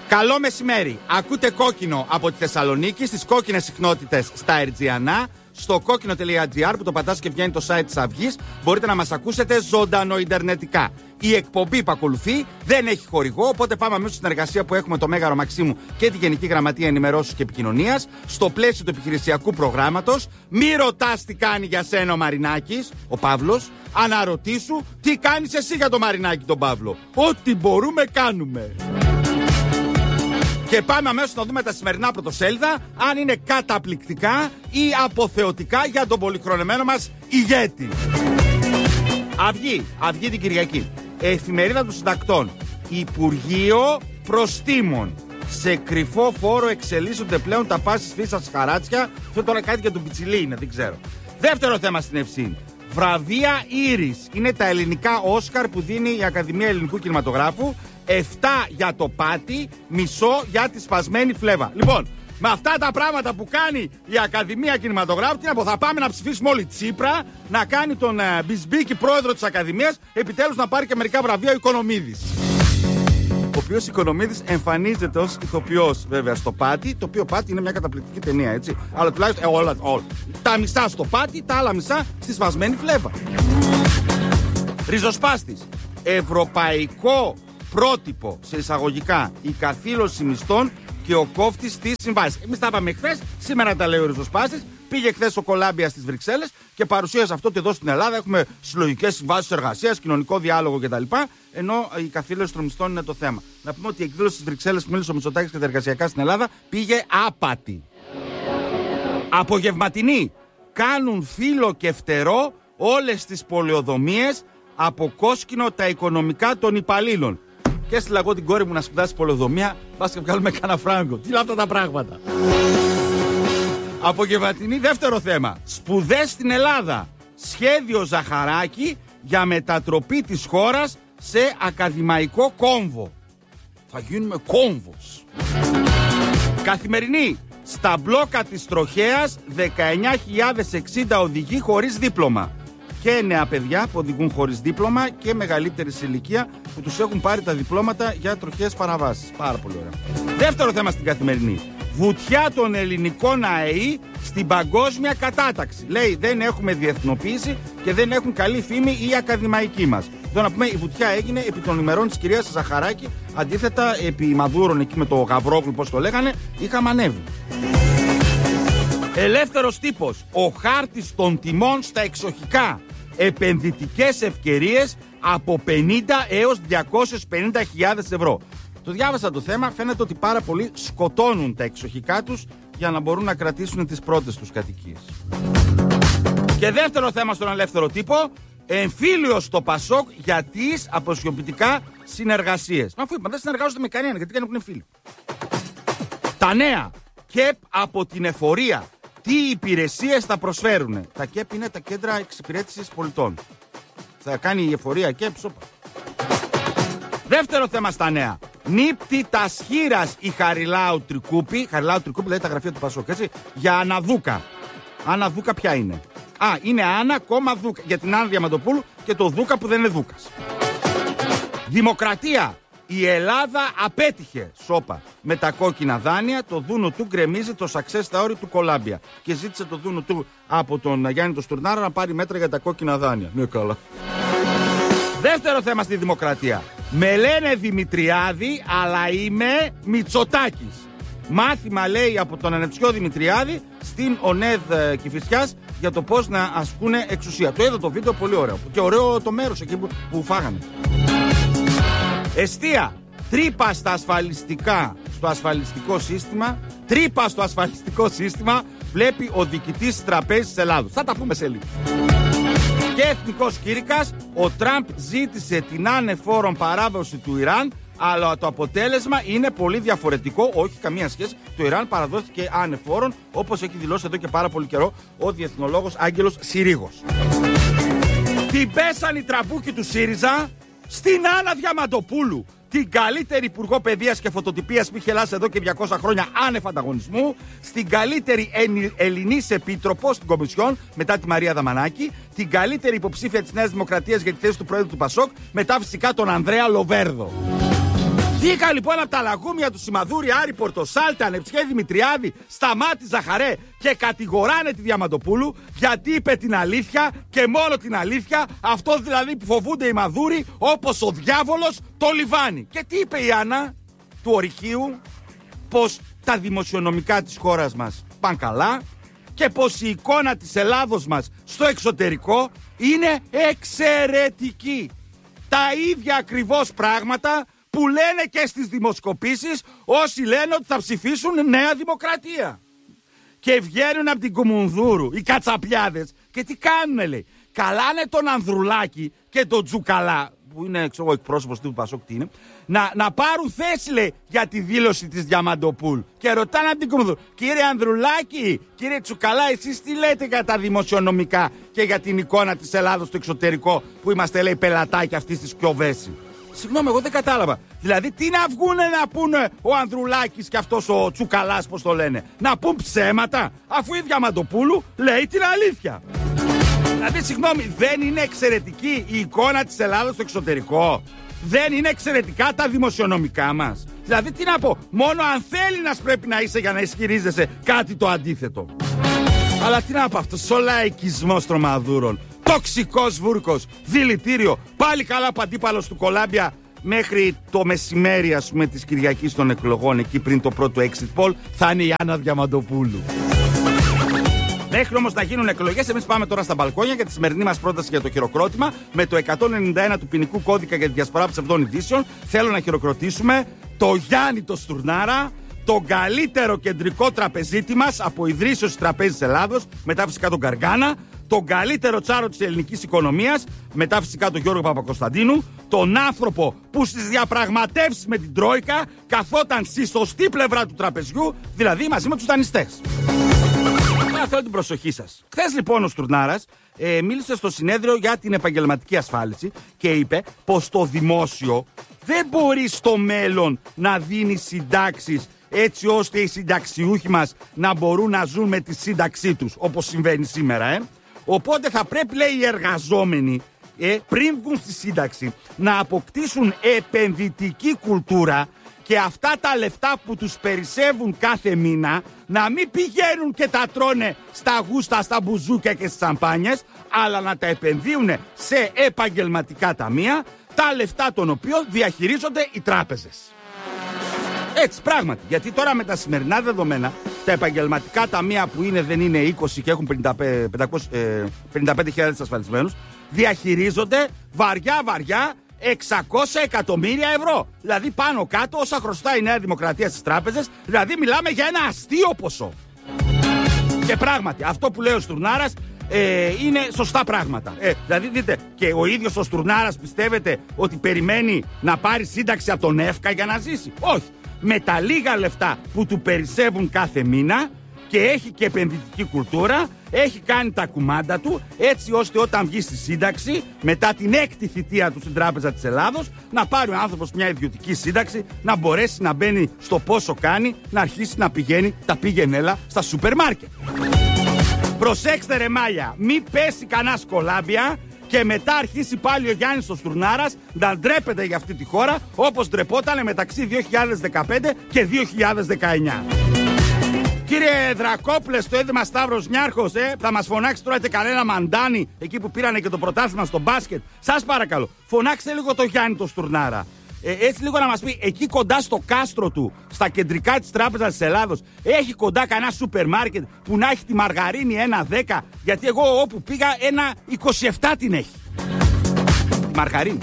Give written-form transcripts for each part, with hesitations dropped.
Καλό μεσημέρι. Ακούτε Κόκκινο από τη Θεσσαλονίκη στις κόκκινες συχνότητες στα Ερτζιανά. Στο κόκκινο.gr που το πατάς και βγαίνει το site της Αυγής, μπορείτε να μας ακούσετε ζωντανό ιντερνετικά. Η εκπομπή που ακολουθεί δεν έχει χορηγό, οπότε πάμε αμέσως στην συνεργασία που έχουμε το Μέγαρο Μαξίμου και τη Γενική Γραμματεία Ενημερώσεως και Επικοινωνίας στο πλαίσιο του επιχειρησιακού προγράμματος. Μη ρωτάς τι κάνει για σένα ο Μαρινάκης, ο Παύλος. Αναρωτήσου τι κάνεις εσύ για το Μαρινάκη τον Παύλο. Ό,τι μπορούμε κάνουμε. Και πάμε αμέσως να δούμε τα σημερινά πρωτοσέλιδα, αν είναι καταπληκτικά ή αποθεωτικά για τον πολυχρονεμένο μας ηγέτη. Αυγή την Κυριακή. Εφημερίδα των Συντακτών. Υπουργείο Προστίμων. Σε κρυφό φόρο εξελίσσονται πλέον τα πάσης φύσας χαράτσια. Αυτό τώρα κάτι για τον Πιτσιλί είναι, δεν ξέρω. Δεύτερο θέμα στην Ευσύνη. Βραβεία Ήρης. Είναι τα ελληνικά Όσκαρ που δίνει η Ακαδημία Ελληνικού Κινηματογράφου. 7 για το πάτη, μισό για τη σπασμένη φλέβα. Λοιπόν, με αυτά τα πράγματα που κάνει η Ακαδημία Κινηματογράφου, θα πάμε να ψηφίσουμε όλοι Τσίπρα, να κάνει τον Μπισμπίκη πρόεδρο της Ακαδημίας, επιτέλους να πάρει και μερικά βραβεία ο Οικονομίδης. Ο οποίος Οικονομίδης εμφανίζεται ως ηθοποιός βέβαια στο Πάτη, το οποίο Πάτη είναι μια καταπληκτική ταινία, έτσι. Αλλά τουλάχιστον όλα. Τα μισά στο Πάτη, τα άλλα μισά στη σπασμένη φλέβα. Ριζοσπάστης. Ευρωπαϊκό πρότυπο σε εισαγωγικά η καθήλωση μισθών και ο κόφτης της συμβάσης. Εμείς τα είπαμε χθες, σήμερα τα λέει ο Ριζοσπάστης. Πήγε χθες ο Κολάμπια στις Βρυξέλλες και παρουσίασε αυτό ότι εδώ στην Ελλάδα έχουμε συλλογικές συμβάσεις εργασίας, κοινωνικό διάλογο κτλ. Ενώ η καθήλωση των μισθών είναι το θέμα. Να πούμε ότι η εκδήλωση στις Βρυξέλλες που μίλησε ο Μητσοτάκης και τα εργασιακά στην Ελλάδα πήγε άπατη. Απογευματινή. Κάνουν φύλλο και φτερό όλες τις πολεοδομίες από κόσκινο τα οικονομικά των υπαλλήλων. Και έστειλα εγώ την κόρη μου να σπουδάσει πολεοδομία, πας και βγάλουμε κανένα φράγκο. Τι είναι αυτά τα πράγματα. Απογευματινή, δεύτερο θέμα. Σπουδές στην Ελλάδα. Σχέδιο Ζαχαράκη για μετατροπή της χώρας σε ακαδημαϊκό κόμβο. Θα γίνουμε κόμβος. Καθημερινή. Στα μπλόκα της τροχέας 19.060 οδηγοί χωρίς δίπλωμα. Και νέα παιδιά που οδηγούν χωρίς δίπλωμα και μεγαλύτερη σε ηλικία που τους έχουν πάρει τα διπλώματα για τροχαίες παραβάσεις. Πάρα πολύ ωραία. Δεύτερο θέμα στην Καθημερινή. Βουτιά των ελληνικών ΑΕΗ στην παγκόσμια κατάταξη. Λέει δεν έχουμε διεθνοποίηση και δεν έχουν καλή φήμη οι ακαδημαϊκοί μας. Εδώ να πούμε η βουτιά έγινε επί των ημερών της κυρίας Ζαχαράκη. Αντίθετα επί Μαδούρων εκεί με το Γαβρόγλου πώς το λέγανε είχαμε ανέβει. Ελεύθερος τύπος. Ο χάρτης των τιμών στα εξοχικά. Επενδυτικές ευκαιρίες από 50 έως 250.000 ευρώ. Το διάβασα το θέμα, φαίνεται ότι πάρα πολλοί σκοτώνουν τα εξοχικά τους για να μπορούν να κρατήσουν τις πρώτες τους κατοικίες. Και δεύτερο θέμα στον ελεύθερο τύπο, εμφύλιο στο Πασόκ για τις αποσιωπητικά συνεργασίες. Μα αφού είπαν δεν συνεργάζονται με κανέναν, γιατί κάνουν εμφύλιο. Τα νέα ΚΕΠ από την εφορία. Τι υπηρεσίες θα προσφέρουν. Τα ΚΕΠ είναι τα κέντρα εξυπηρέτησης πολιτών. Θα κάνει η εφορία ΚΕΠ, σώπα. Δεύτερο θέμα στα νέα. Νύπτη τα σχήρας η Χαριλάου Τρικούπη. Χαριλάου Τρικούπη δηλαδή τα γραφεία του Πασόκ, έτσι. Για Αναδούκα. Αναδούκα ποια είναι. Είναι Άννα, Δούκα. Για την Άννα Διαμαντοπούλου και το Δούκα που δεν είναι Δούκας. Δημοκρατία. Η Ελλάδα απέτυχε, σώπα, με τα κόκκινα δάνεια. Το δούνο του γκρεμίζει το success story του Κολάμπια. Και ζήτησε το δούνο του από τον Γιάννη τον Στουρνάρα να πάρει μέτρα για τα κόκκινα δάνεια. Ναι, καλά. Δεύτερο θέμα στη Δημοκρατία. Με λένε Δημητριάδη, αλλά είμαι Μητσοτάκης. Μάθημα λέει από τον Ανεψιό Δημητριάδη στην ΟΝΕΔ Κηφισιάς για το πώς να ασκούνε εξουσία. Το είδα το βίντεο, πολύ ωραίο. Και ωραίο το μέρος εκεί που φάγανε. Εστία. Τρύπα στα στο ασφαλιστικό σύστημα. Τρύπα στο ασφαλιστικό σύστημα βλέπει ο διοικητής της Τραπέζης της Ελλάδος. Θα τα πούμε σε λίγο. Και εθνικός κήρυκας. Ο Τραμπ ζήτησε την ανεφόρον παράδοση του Ιράν, αλλά το αποτέλεσμα είναι πολύ διαφορετικό. Όχι καμία σχέση. Το Ιράν παραδόθηκε ανεφόρον, όπως έχει δηλώσει εδώ και πάρα πολύ καιρό ο διεθνολόγος Άγγελος Συρίγος. Την πέσαν οι τραμπούκοι του ΣΥΡΙΖΑ στην Άννα Διαμαντοπούλου, την καλύτερη υπουργό παιδείας και φωτοτυπίας που είχε ελάσει εδώ και 200 χρόνια άνευ ανταγωνισμού, στην καλύτερη Ελληνής επίτροπο στην Κομισιόν μετά τη Μαρία Δαμανάκη, την καλύτερη υποψήφια της Νέας Δημοκρατίας για τη θέση του πρόεδρου του Πασόκ, μετά φυσικά τον Ανδρέα Λοβέρδο. Τι Βγήκα λοιπόν από τα λαγούμια του Σιμαδούρη, Άρη, Πορτοσάλτε, Ανεψιέ, Δημητριάδη, Σταμάτη, Ζαχαρέ και κατηγοράνε τη Διαμαντοπούλου γιατί είπε την αλήθεια και μόνο την αλήθεια. Αυτό δηλαδή που φοβούνται οι Μαδούροι όπως ο διάβολος το λιβάνι. Και τι είπε η Άννα του Ορυχείου? Πως τα δημοσιονομικά της χώρας μας πάνε καλά και πως η εικόνα της Ελλάδος μας στο εξωτερικό είναι εξαιρετική. Τα ίδια ακριβώς πράγματα που λένε και στις δημοσκοπήσεις όσοι λένε ότι θα ψηφίσουν Νέα Δημοκρατία. Και βγαίνουν από την Κουμουνδούρου οι κατσαπιάδες και τι κάνουνε, λέει? Καλάνε τον Ανδρουλάκη και τον Τζουκαλά, που είναι εκπρόσωπος του Πασόκ, τι είναι, να πάρουν θέση, λέει, για τη δήλωση της Διαμαντοπούλου. Και ρωτάνε από την Κουμουνδούρου, κύριε Ανδρουλάκη, κύριε Τσουκαλά, εσείς τι λέτε για τα δημοσιονομικά και για την εικόνα της Ελλάδος στο εξωτερικό, που είμαστε, λέει, πελατάκια αυτής της Κιοβέση? Συγγνώμη, εγώ δεν κατάλαβα. Δηλαδή, τι να βγούνε να πούνε ο Ανδρουλάκης και αυτός ο Τσουκαλάς, πώς το λένε? Να πούν ψέματα, αφού η Διαμαντοπούλου λέει την αλήθεια. Δηλαδή, συγγνώμη, δεν είναι εξαιρετική η εικόνα της Ελλάδος στο εξωτερικό? Δεν είναι εξαιρετικά τα δημοσιονομικά μας? Δηλαδή, τι να πω, μόνο αν θέλει πρέπει να είσαι για να ισχυρίζεσαι κάτι το αντίθετο. Αλλά τι να πω, αυτός ο λαϊκισμός των Μαδούρων, τοξικός βούρκος, δηλητήριο, πάλι καλά που αντίπαλος του Κολάμπια μέχρι το μεσημέρι, ας πούμε, της Κυριακής των εκλογών, εκεί πριν το πρώτο exit poll, θα είναι η Άννα Διαμαντοπούλου. Μέχρι όμως να γίνουν εκλογές, εμείς πάμε τώρα στα μπαλκόνια για τη σημερινή μας πρόταση για το χειροκρότημα. Με το 191 του ποινικού κώδικα για τη διασπορά ψευδών ειδήσεων, θέλω να χειροκροτήσουμε το Γιάννη το Στουρνάρα, τον καλύτερο κεντρικό τραπεζίτη μας από ιδρύσεως της Τραπέζης Ελλάδος, μετά φυσικά τον Καργκάνα, τον καλύτερο τσάρο της ελληνικής οικονομίας, μετά φυσικά τον Γιώργο Παπακοσταντίνου, τον άνθρωπο που στις διαπραγματεύσεις με την Τρόικα καθόταν στη σωστή πλευρά του τραπεζιού, δηλαδή μαζί με τους δανειστές. Θέλω την προσοχή σας. Χθες λοιπόν ο Στουρνάρας μίλησε στο συνέδριο για την επαγγελματική ασφάλιση και είπε πως το δημόσιο δεν μπορεί στο μέλλον να δίνει συντάξεις έτσι ώστε οι συνταξιούχοι μας να μπορούν να ζουν με τη σύνταξή τους, όπως συμβαίνει σήμερα. Οπότε θα πρέπει, λέει, οι εργαζόμενοι πριν βγουν στη σύνταξη να αποκτήσουν επενδυτική κουλτούρα και αυτά τα λεφτά που τους περισσεύουν κάθε μήνα να μην πηγαίνουν και τα τρώνε στα γούστα, στα μπουζούκια και στις σαμπάνιες, αλλά να τα επενδύουν σε επαγγελματικά ταμεία, τα λεφτά των οποίων διαχειρίζονται οι τράπεζες. Έτσι, πράγματι. Γιατί τώρα με τα σημερινά δεδομένα, τα επαγγελματικά ταμεία που δεν είναι 20 και έχουν 55.000 ασφαλισμένους, διαχειρίζονται βαριά 600 εκατομμύρια ευρώ. Δηλαδή πάνω κάτω όσα χρωστάει η Νέα Δημοκρατία στις τράπεζες, δηλαδή μιλάμε για ένα αστείο ποσό. Και πράγματι, αυτό που λέει ο Στουρνάρας είναι σωστά πράγματα. Δηλαδή δείτε, και ο ίδιος ο Στουρνάρας πιστεύετε ότι περιμένει να πάρει σύνταξη από τον ΕΦΚΑ για να ζήσει? Όχι. Με τα λίγα λεφτά που του περισσεύουν κάθε μήνα, και έχει και επενδυτική κουλτούρα, έχει κάνει τα κουμάντα του έτσι ώστε όταν βγει στη σύνταξη μετά την 6η θητεία του στην Τράπεζα της Ελλάδος να πάρει ο άνθρωπος μια ιδιωτική σύνταξη, να μπορέσει να μπαίνει στο πόσο κάνει, να αρχίσει να πηγαίνει τα πήγαινέλα στα σούπερ μάρκετ. Προσέξτε ρε μάλια, μη πέσει κανένα Κολάμπια και μετά αρχίσει πάλι ο Γιάννης ο Στουρνάρας να ντρέπεται για αυτή τη χώρα όπως ντρεπότανε μεταξύ 2015 και 2019. Κύριε Δρακόπουλε, στο Ίδρυμα Σταύρος Νιάρχος, θα μας φωνάξει τώρα και κανένα μαντάνι εκεί που πήρανε και το πρωτάθλημα στο μπάσκετ? Σας παρακαλώ, φωνάξτε λίγο το Γιάννη το Στουρνάρα. Έτσι λίγο να μας πει, εκεί κοντά στο κάστρο του, στα κεντρικά της Τράπεζας της Ελλάδος, έχει κοντά κανένα σούπερ μάρκετ που να έχει τη μαργαρίνη 1,10? Γιατί εγώ όπου πήγα 1,27 την έχει. Μαργαρίνη.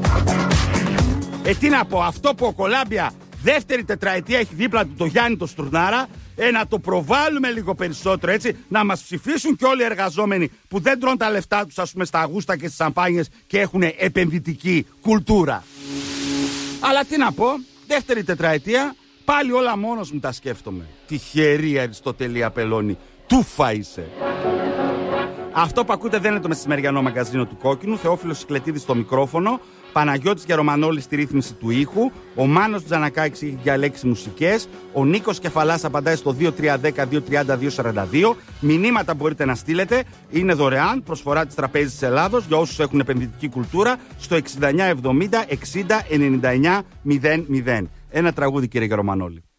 Τι να πω, αυτό που ο Κολάμπια δεύτερη τετραετία έχει δίπλα του το Γιάννη το Στουρνάρα, να το προβάλλουμε λίγο περισσότερο, έτσι, να μας ψηφίσουν και όλοι οι εργαζόμενοι που δεν τρώνε τα λεφτά τους, ας πούμε, στα αγούστα και στις σαμπάνιες και έχουν επενδυτική κουλτούρα. Αλλά τι να πω, δεύτερη τετραετία, πάλι όλα μόνος μου τα σκέφτομαι. Τυχερή Αριστοτελή Απελώνη, τούφα είσαι. Αυτό που ακούτε δεν είναι το μεσημεριανό μαγκαζίνο του Κόκκινου. Θεόφιλος Σικλετίδης στο μικρόφωνο. Παναγιώτης Γερομανόλης στη ρύθμιση του ήχου. Ο Μάνος Τζανακάκης έχει διαλέξει μουσικές. Ο Νίκος Κεφαλάς απαντάει στο 2310-230-242. Μηνύματα μπορείτε να στείλετε. Είναι δωρεάν. Προσφορά της Τραπέζης της Ελλάδος για όσους έχουν επενδυτική κουλτούρα. Στο 6970 60 99 00. Ένα τραγούδι, κύριε Γερομανόλη.